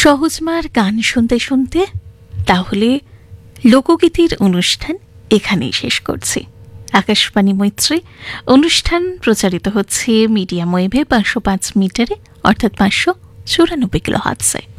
সহজমার গান শুনতে শুনতে তাহলে লোকগীতির অনুষ্ঠান এখানেই শেষ করছি। আকাশবাণী মৈত্রী অনুষ্ঠান প্রচারিত হচ্ছে মিডিয়াম ওয়েভে 505 মিটারে অর্থাৎ 594 কিলোহার্টজে।